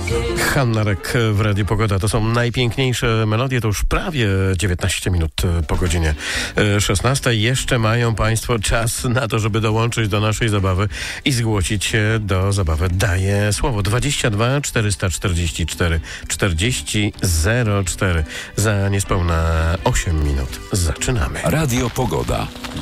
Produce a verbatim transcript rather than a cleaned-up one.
Hannarek w Radiu Pogoda. To są najpiękniejsze melodie. To już prawie dziewiętnaście minut po godzinie szesnastej. Jeszcze mają Państwo czas na to, żeby dołączyć do naszej zabawy i zgłosić się do zabawy. Daję słowo dwadzieścia dwa czterysta czterdzieści cztery czterdzieści zero cztery. Za niespełna osiem minut zaczynamy. Radio Pogoda.